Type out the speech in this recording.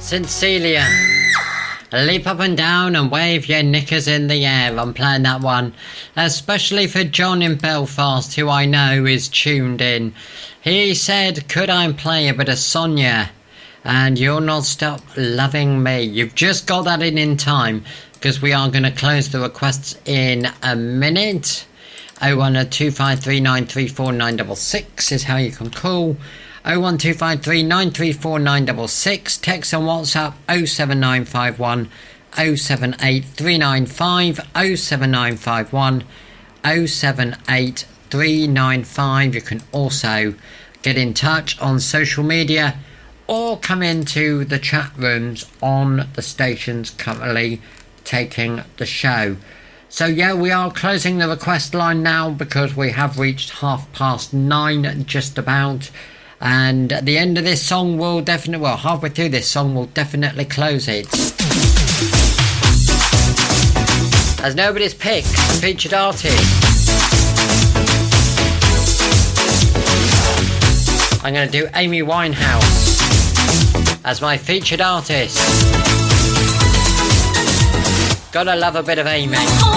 Celia, leap up and down and wave your knickers in the air. I'm playing that one, especially for John in Belfast, who I know is tuned in. He said, could I play a bit of Sonia? And You'll Not Stop Loving Me. You've just got that in time, because we are going to close the requests in a minute. 01253934966 is how you can call. 01253934966. Text on WhatsApp 07951 078395 07951 078395. You can also get in touch on social media or come into the chat rooms on the stations currently taking the show. So yeah, we are closing the request line now because we have reached 9:30 just about. And at the end of this song we'll definitely, well, halfway through this song we'll definitely close it. As nobody's picked featured artist, I'm going to do Amy Winehouse as my featured artist. Gotta love a bit of Amy.